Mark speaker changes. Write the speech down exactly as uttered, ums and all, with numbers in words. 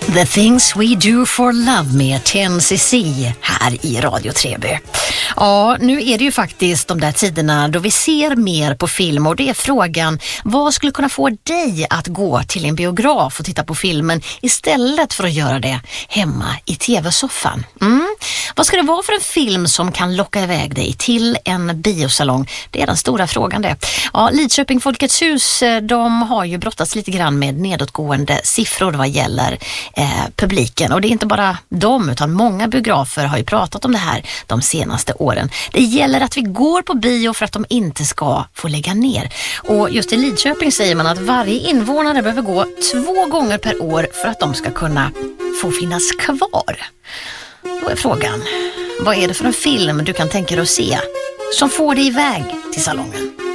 Speaker 1: The Things We Do For Love med ten C C här i Radio Treby. Ja, nu är det ju faktiskt de där tiderna då vi ser mer på film och det är frågan, vad skulle kunna få dig att gå till en biograf och titta på filmen istället för att göra det hemma i tv-soffan? Mm. Vad ska det vara för en film som kan locka iväg dig till en biosalong? Det är den stora frågan det. Ja, Lidköping Folkets hus, de har ju brottats lite grann med nedåtgående siffror vad gäller eh, publiken. Och det är inte bara de utan många biografer har ju pratat om det här de senaste åren. Det gäller att vi går på bio för att de inte ska få lägga ner. Och just i Lidköping säger man att varje invånare behöver gå två gånger per år för att de ska kunna få finnas kvar. Då är frågan, vad är det för en film du kan tänka dig att se som får dig iväg till salongen?